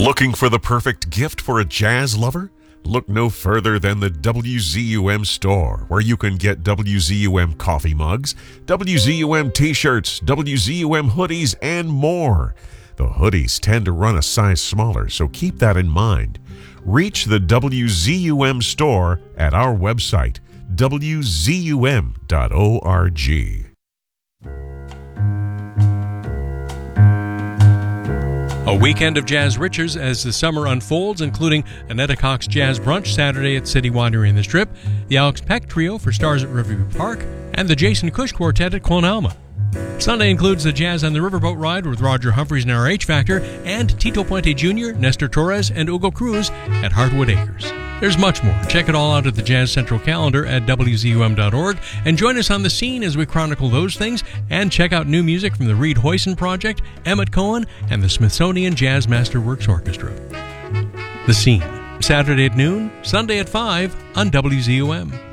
Looking for the perfect gift for a jazz lover? Look no further than the WZUM store, where you can get WZUM coffee mugs, WZUM t-shirts, WZUM hoodies, and more. The hoodies tend to run a size smaller, so keep that in mind. Reach the WZUM store at our website, wzum.org. A weekend of jazz riches as the summer unfolds, including Annetta Cox Jazz Brunch Saturday at City Winery in the Strip, the Alex Peck Trio for Stars at Riverview Park, and the Jason Cush Quartet at Clonalma. Sunday includes the Jazz on the Riverboat Ride with Roger Humphreys and RH Factor, and Tito Puente Jr., Nestor Torres, and Hugo Cruz at Heartwood Acres. There's much more. Check it all out at the Jazz Central calendar at wzum.org, and join us on the scene as we chronicle those things, and check out new music from the Reed Hoyson Project, Emmett Cohen, and the Smithsonian Jazz Masterworks Orchestra. The Scene, Saturday at noon, Sunday at 5 on WZUM.